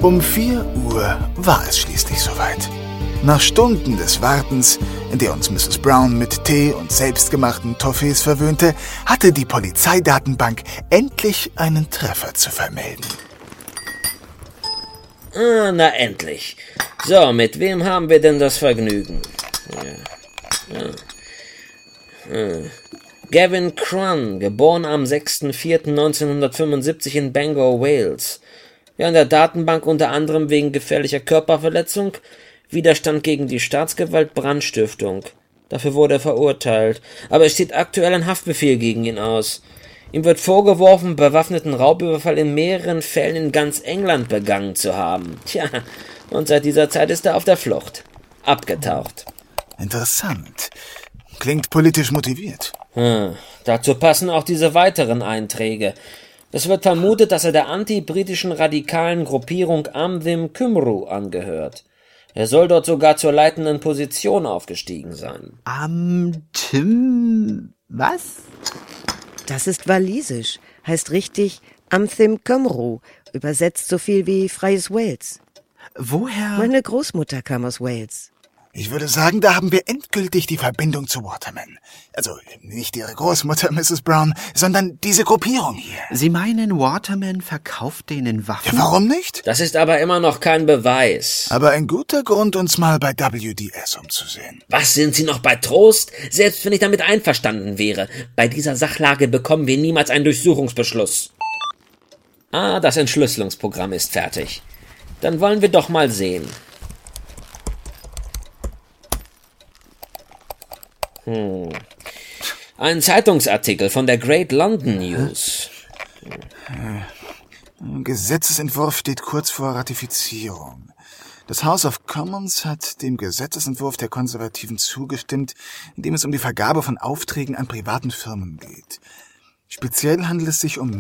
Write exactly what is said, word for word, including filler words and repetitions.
Um vier Uhr war es schließlich soweit. Nach Stunden des Wartens, in der uns Misses Brown mit Tee und selbstgemachten Toffees verwöhnte, hatte die Polizeidatenbank endlich einen Treffer zu vermelden. Ah, na endlich. So, mit wem haben wir denn das Vergnügen? Ja. Ja. Ja. Gavin Crun, geboren am sechster vierter neunzehnhundertfünfundsiebzig in Bangor, Wales. Ja, in der Datenbank unter anderem wegen gefährlicher Körperverletzung, Widerstand gegen die Staatsgewalt, Brandstiftung. Dafür wurde er verurteilt, aber es steht aktuell ein Haftbefehl gegen ihn aus. Ihm wird vorgeworfen, bewaffneten Raubüberfall in mehreren Fällen in ganz England begangen zu haben. Tja, und seit dieser Zeit ist er auf der Flucht. Abgetaucht. Interessant. Klingt politisch motiviert. Hm, dazu passen auch diese weiteren Einträge. Es wird vermutet, dass er der anti-britischen radikalen Gruppierung Amdhim Cymru angehört. Er soll dort sogar zur leitenden Position aufgestiegen sein. Amdhim... was? Das ist walisisch. Heißt richtig Amdhim Cymru. Übersetzt so viel wie Freies Wales. Woher? Meine Großmutter kam aus Wales. Ich würde sagen, da haben wir endgültig die Verbindung zu Waterman. Also nicht Ihre Großmutter, Misses Brown, sondern diese Gruppierung hier. Sie meinen, Waterman verkauft denen Waffen? Ja, warum nicht? Das ist aber immer noch kein Beweis. Aber ein guter Grund, uns mal bei W D S umzusehen. Was, sind Sie noch bei Trost? Selbst wenn ich damit einverstanden wäre. Bei dieser Sachlage bekommen wir niemals einen Durchsuchungsbeschluss. Ah, das Entschlüsselungsprogramm ist fertig. Dann wollen wir doch mal sehen. Hm. Ein Zeitungsartikel von der Great London News. Ein Gesetzesentwurf steht kurz vor Ratifizierung. Das House of Commons hat dem Gesetzesentwurf der Konservativen zugestimmt, in dem es um die Vergabe von Aufträgen an privaten Firmen geht. Speziell handelt es sich um